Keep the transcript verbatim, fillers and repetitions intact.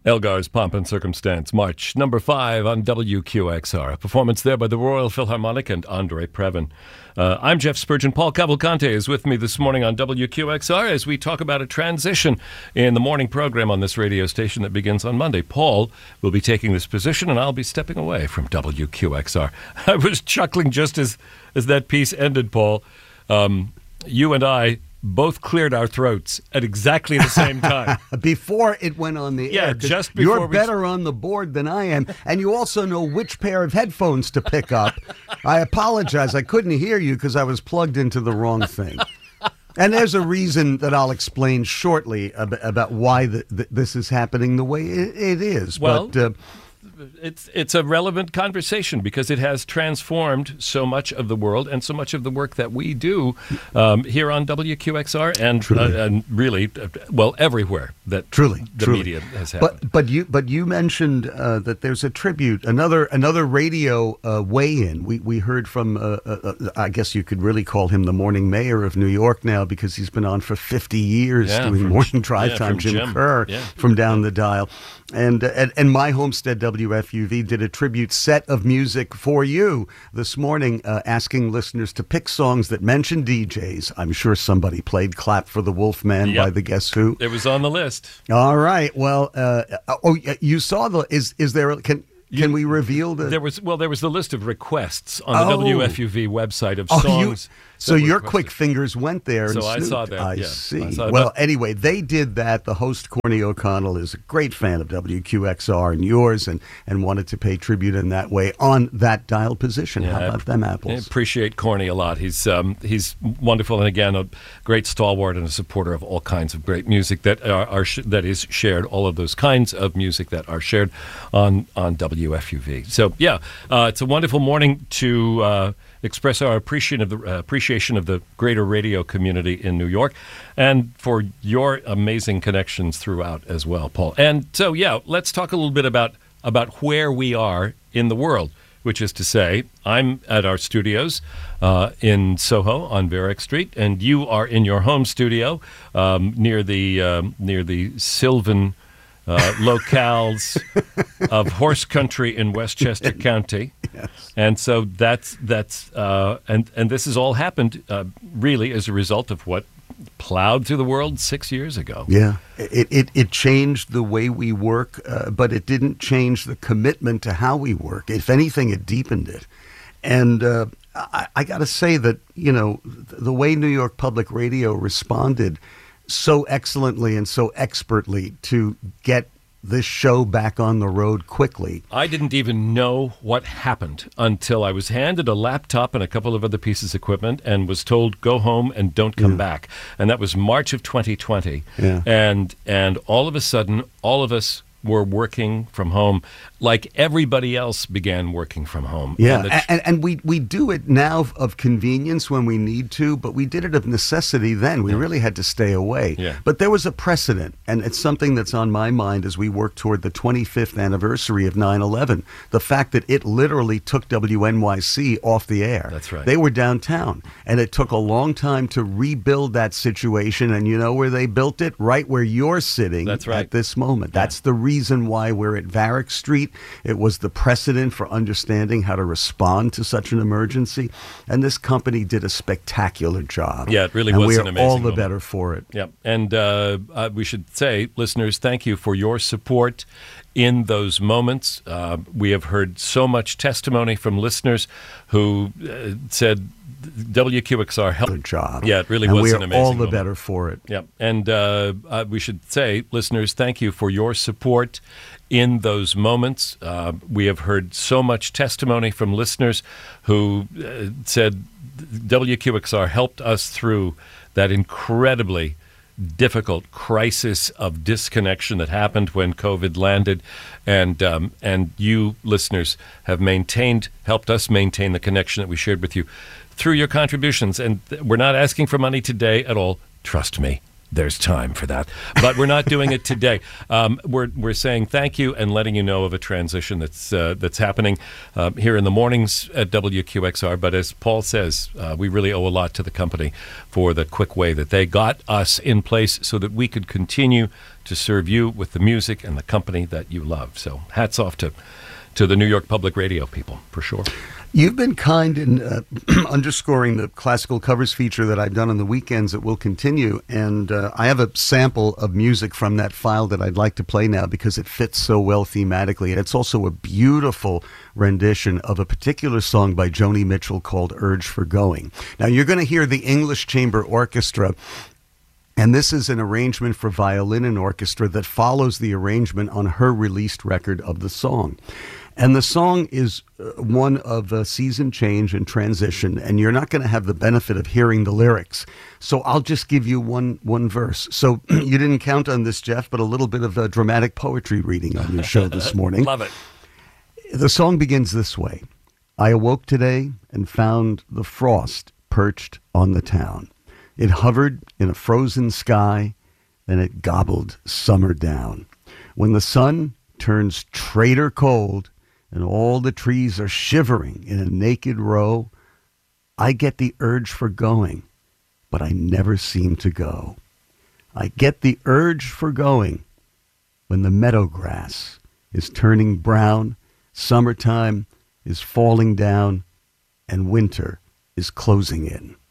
Elgar's Pomp and Circumstance, March number five on W Q X R. A performance there by the Royal Philharmonic and Andre Previn. Uh, I'm Jeff Spurgeon. Paul Cavalcante is with me this morning on W Q X R as we talk about a transition in the morning program on this radio station that begins on Monday. Paul will be taking this position, and I'll be stepping away from W Q X R. I was chuckling just as, as that piece ended, Paul. Um, you and I both cleared our throats at exactly the same time. Before it went on the yeah, air. just before You're we... better on the board than I am, and you also know which pair of headphones to pick up. I apologize. I couldn't hear you because I was plugged into the wrong thing. And there's a reason that I'll explain shortly about, about why the, the, this is happening the way it, it is. Well, but, uh, It's it's a relevant conversation because it has transformed so much of the world and so much of the work that we do um, here on W Q X R and uh, and really, uh, well, everywhere that truly the truly. media has happened. But but you but you mentioned uh, that there's a tribute, another another radio uh, weigh-in. We we heard from uh, uh, I guess you could really call him the morning mayor of New York now because he's been on for fifty years yeah, doing from, morning drive yeah, time. Jim, Jim Kerr yeah. from down the dial, and uh, and, and my homestead W F U V did a tribute set of music for you this morning, uh, asking listeners to pick songs that mention D Js. I'm sure somebody played "Clap for the Wolfman" yep. by the Guess Who. It was on the list. All right. Well, uh, oh, you saw the. Is is there? Can can we reveal the? There was well, there was the list of requests on the Oh. W F U V website of Oh, songs. you, so that were your requested. quick fingers went there. So and I snooped. saw that, I yeah. see. I saw well, that. anyway, they did that. The host, Corny O'Connell, is a great fan of W Q X R and yours, and and wanted to pay tribute in that way on that dial position. Yeah, How about I, them I apples? appreciate Corny a lot. He's um, he's wonderful, and again, a great stalwart and a supporter of all kinds of great music that are, are sh- that is shared. All of those kinds of music that are shared on on W F U V. So yeah, uh, it's a wonderful morning to uh, express our appreciation of the uh, appreciation of the greater radio community in New York, and for your amazing connections throughout as well, Paul. And so yeah, let's talk a little bit about about where we are in the world. Which is to say, I'm at our studios uh, in Soho on Varick Street, and you are in your home studio um, near the um, near the Sylvan uh, locales of horse country in Westchester County. Yes. And so that's that's uh, and and this has all happened uh, really as a result of what plowed through the world six years ago. Yeah, it, it, it changed the way we work, uh, but it didn't change the commitment to how we work. If anything, it deepened it. And uh, I, I got to say that, you know, the way New York Public Radio responded so excellently and so expertly to get this show back on the road quickly. I didn't even know what happened until I was handed a laptop and a couple of other pieces of equipment and was told, go home and don't come Yeah. back. And that was March of twenty twenty. Yeah. And and all of a sudden, all of us were working from home like everybody else began working from home. Yeah, And the and, tr- and, and we, we do it now of convenience when we need to, but we did it of necessity then. We really had to stay away. Yeah. But there was a precedent, and it's something that's on my mind as we work toward the twenty-fifth anniversary of nine eleven. The fact that it literally took W N Y C off the air. That's right. They were downtown, and it took a long time to rebuild that situation, and you know where they built it? Right where you're sitting That's right. at this moment. That's the reason why we're at Varick Street. It was the precedent for understanding how to respond to such an emergency, and this company did a spectacular job. Yeah, it really and was we're an amazing all the moment. better for it. Yeah, and uh, uh, we should say, listeners, thank you for your support in those moments. Uh, we have heard so much testimony from listeners who uh, said W Q X R helped. Good job. Yeah, it really and was we are an amazing all the moment. better for it. Yeah, and uh, uh, we should say, listeners, thank you for your support in those moments. Uh, we have heard so much testimony from listeners who uh, said W Q X R helped us through that incredibly difficult crisis of disconnection that happened when COVID landed, and um, and you listeners have maintained, helped us maintain the connection that we shared with you through your contributions. And th- we're not asking for money today at all. Trust me, there's time for that. But we're not doing it today. Um, we're we're saying thank you and letting you know of a transition that's uh, that's happening uh, here in the mornings at W Q X R. But as Paul says, uh, we really owe a lot to the company for the quick way that they got us in place so that we could continue to serve you with the music and the company that you love. So hats off to to the New York Public Radio people, for sure. You've been kind in uh, underscoring the classical covers feature that I've done on the weekends that will continue. And uh, I have a sample of music from that file that I'd like to play now because it fits so well thematically. And it's also a beautiful rendition of a particular song by Joni Mitchell called Urge for Going. Now, you're going to hear the English Chamber Orchestra. And this is an arrangement for violin and orchestra that follows the arrangement on her released record of the song. And the song is uh, one of uh, season change and transition, and you're not going to have the benefit of hearing the lyrics. So I'll just give you one one verse. So you didn't count on this, Jeff, but a little bit of uh, dramatic poetry reading on your show this morning. Love it. The song begins this way. I awoke today and found the frost perched on the town. It hovered in a frozen sky, then it gobbled summer down. When the sun turns traitor cold, and all the trees are shivering in a naked row, I get the urge for going, but I never seem to go. I get the urge for going when the meadow grass is turning brown, summertime is falling down, and winter is closing in.